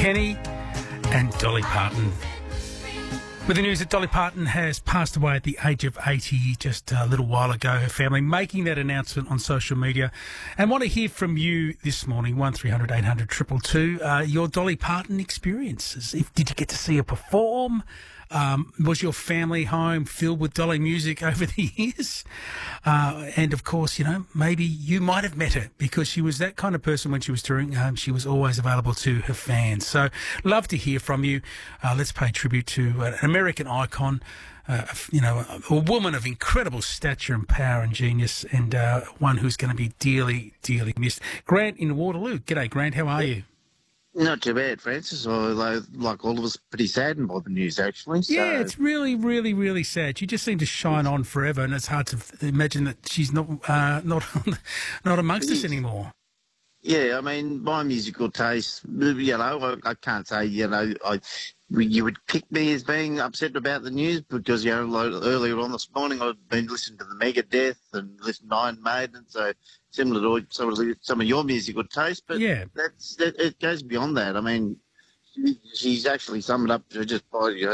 Kenny and Dolly Parton. With the news that Dolly Parton has passed away at the age of 80 just a little while ago, her family making that announcement on social media. And want to hear from you this morning, 1300 800 222, your Dolly Parton experiences. Did you get to see her perform? Was your family home filled with Dolly music over the years? And of course, you know, maybe you might have met her because she was that kind of person when she was touring. She was always available to her fans. So love to hear from you. Let's pay tribute to an American icon, you know, a woman of incredible stature and power and genius, and one who's going to be dearly, dearly missed. Grant in Waterloo. G'day, Grant. How are you? Not too bad, Francis, although, like all of us, pretty saddened by the news, actually. So. Yeah, it's really, really, really sad. She just seemed to shine on forever, and it's hard to imagine that she's not amongst us anymore. Yeah, I mean, my musical taste, you know, I can't say, you know, you would pick me as being upset about the news because, you know, earlier on this morning I'd been listening to the Megadeth and listening to Iron Maiden, so similar to some of your musical taste, but yeah, it goes beyond that. I mean, she's actually summed up just by